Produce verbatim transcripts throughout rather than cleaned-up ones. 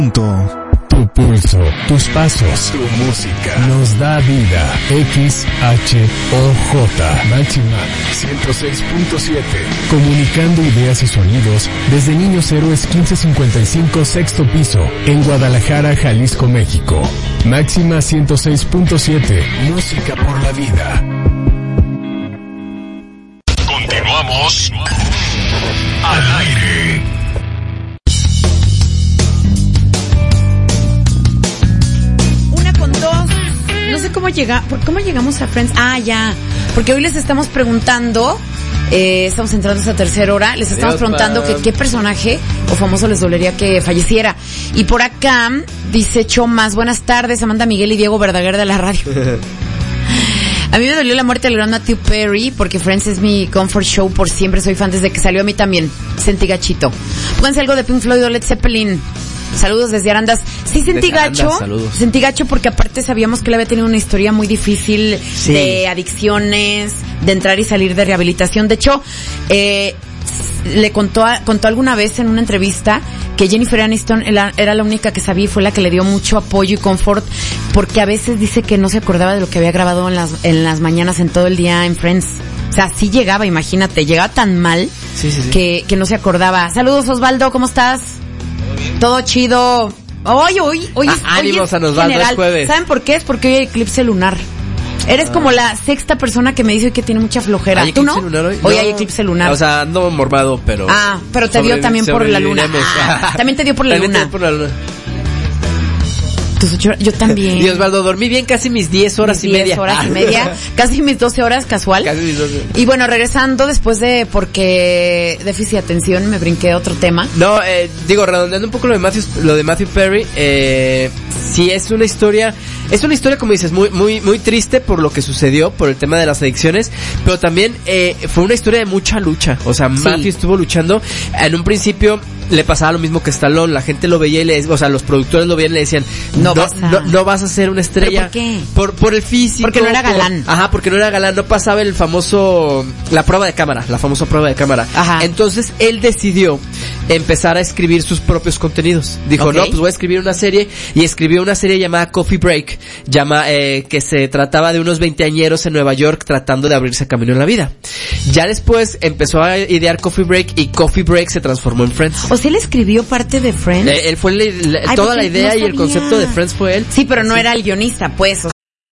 Tu pulso, tus pasos, tu música nos da vida. X H O J Máxima ciento seis punto siete. Comunicando ideas y sonidos desde Niños Héroes quince cincuenta y cinco, sexto piso, en Guadalajara, Jalisco, México. Máxima ciento seis punto siete. Música por la vida. Continuamos al aire. No sé cómo llega, ¿cómo llegamos a Friends? Ah, ya, porque hoy les estamos preguntando, eh, estamos entrando a esta tercera hora, les estamos Dios, preguntando que qué personaje o famoso les dolería que falleciera. Y por acá dice Chomas, buenas tardes, Amanda, Miguel y Diego Verdaguer de la radio. A mí me dolió la muerte del gran Matthew Perry, porque Friends es mi comfort show por siempre, soy fan desde que salió, a mí también, sentí gachito. Pónganse algo de Pink Floyd o Led Zeppelin. Saludos desde Arandas. Sí sentí gacho, Arandas, sentí gacho porque aparte sabíamos que él había tenido una historia muy difícil, sí, de adicciones, de entrar y salir de rehabilitación. De hecho, eh, le contó, a, contó alguna vez en una entrevista que Jennifer Aniston era, era la única que sabía y fue la que le dio mucho apoyo y confort, porque a veces dice que no se acordaba de lo que había grabado en las, en las mañanas, en todo el día en Friends. O sea, sí llegaba, imagínate, llegaba tan mal, sí, sí, sí, que, que no se acordaba. Saludos, Osvaldo, ¿cómo estás? Todo chido. Hoy, hoy, hoy es, ah, ánimos hoy es a nos general. Jueves. ¿Saben por qué? Es porque hoy hay eclipse lunar. Eres ah. como la sexta persona que me dice que tiene mucha flojera. ¿Tú no? Lunar hoy? Hoy no. hay eclipse lunar. O sea, ando mormado, pero... Ah, pero te dio también por la luna. Ah, también te dio por la también luna. Te dio por la luna. Tus ocho, yo también. Y Osvaldo, dormí bien casi mis diez horas mis y media. diez horas y media. Casi mis doce horas casual. Casi mis doce. Y bueno, regresando después de, porque déficit de atención, me brinqué a otro tema. No, eh, digo, redondeando un poco lo de Matthew, lo de Matthew Perry, eh, sí es una historia, es una historia como dices, muy, muy, muy triste por lo que sucedió, por el tema de las adicciones, pero también, eh, fue una historia de mucha lucha. O sea, sí, Matthew estuvo luchando. En un principio le pasaba lo mismo que Stallone, la gente lo veía y le, o sea, los productores lo veían y le decían, no, no, vas, a... no, no vas a ser una estrella. ¿Pero por qué? Por, por el físico. Porque no era galán. Por, ajá, porque no era galán, no pasaba el famoso, la prueba de cámara, la famosa prueba de cámara. Ajá. Entonces, él decidió empezar a escribir sus propios contenidos. Dijo, okay, no, pues voy a escribir una serie, y escribió una serie llamada Coffee Break, llama, eh, que se trataba de unos veinteañeros en Nueva York tratando de abrirse camino en la vida. Ya después empezó a idear Coffee Break, y Coffee Break se transformó en Friends. O sea, él escribió parte de Friends. Eh, él fue le, le, Ay, toda la idea no y el concepto de Friends fue él. Sí, pero no sí. era el guionista, pues. O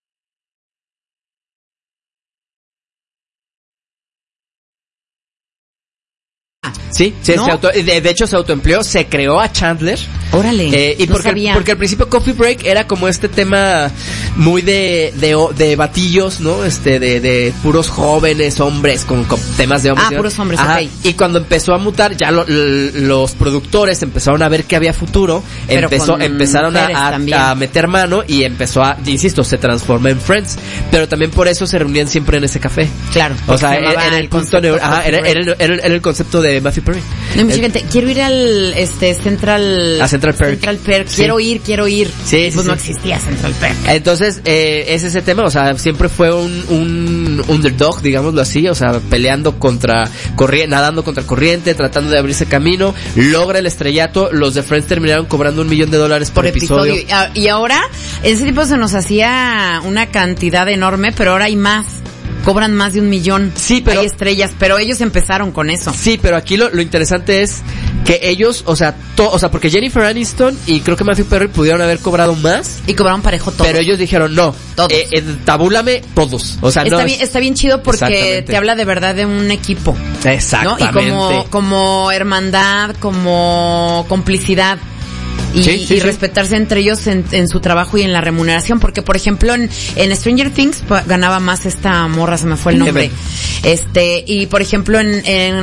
Sí, sí, ¿no? se auto, de, de hecho se autoempleó, se creó a Chandler. Órale, eh, y no porque, sabía. porque al principio Coffee Break era como este tema muy de de, de batillos, ¿no? Este, de, de puros jóvenes, hombres, con, con temas de hombres. Ah, ¿no? puros hombres, Ajá. ok. Y cuando empezó a mutar, ya lo, l- los productores empezaron a ver que había futuro, Pero empezó, empezaron a, a, a meter mano y empezó a, insisto, se transformó en Friends. Pero también por eso se reunían siempre en ese café. Claro. O sea, era, era el punto de, ajá, era, era, era, era, era el concepto de Matthew Perry. No hay mucha gente. Quiero ir al este Central a Central Perk. Central Perk. Sí. Quiero ir, quiero ir. Sí, pues sí, no sí. existía Central Perk. Entonces, eh, es ese tema, o sea, siempre fue un, un underdog, digámoslo así, o sea, peleando contra corriente, nadando contra corriente, tratando de abrirse camino, logra el estrellato. Los de Friends terminaron cobrando un millón de dólares por, por episodio. episodio. Y ahora, en ese tiempo se nos hacía una cantidad enorme, pero ahora hay más. Cobran más de un millón. Sí, pero... Hay estrellas, pero ellos empezaron con eso. Sí, pero aquí lo, lo interesante es que ellos, o sea, to, o sea, porque Jennifer Aniston y creo que Matthew Perry pudieron haber cobrado más. Y cobraron parejo todos. Pero ellos dijeron, no, todos. Eh, eh, tabúlame todos. O sea, está no. Bien, está bien chido porque te habla de verdad de un equipo. Exactamente. ¿No? Y como, como hermandad, como complicidad. Y, sí, sí, y sí. respetarse entre ellos en, en su trabajo y en la remuneración, porque por ejemplo en, en Stranger Things pa, ganaba más esta morra, se me fue el nombre. Este, y por ejemplo en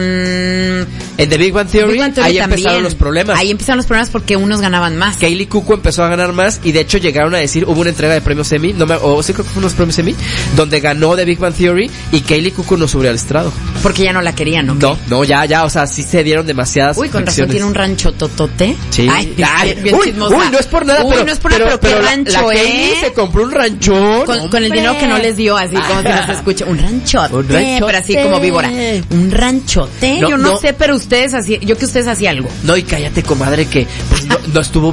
en, en The Big Bang Theory, Big Bang Theory ahí también empezaron los problemas. Ahí empezaron los problemas porque unos ganaban más. Kaylee Cuoco empezó a ganar más y de hecho llegaron a decir, hubo una entrega de premios Emmy, no me, o sí creo que fue unos premios Emmy, donde ganó The Big Bang Theory y Kaylee Cuoco no subió al estrado. Porque ya no la querían, ¿no? No, no, ya, ya, o sea, sí se dieron demasiadas Uy, con fricciones. razón tiene un rancho totote. Sí. Ay, Ay, bien, bien uy, chismosa. uy, no es por nada, uy, pero, no es por nada, pero, pero, pero qué rancho, la, la ¿eh? Kaylee se compró un ranchón. Con, con el dinero que no les dio, así como si no se escucha. Un ranchote, un ranchote, pero así como víbora. Un ranchote. No, yo no, no sé, pero ustedes así, yo que ustedes hacían algo. No, y cállate, comadre, que pues, no, no estuvo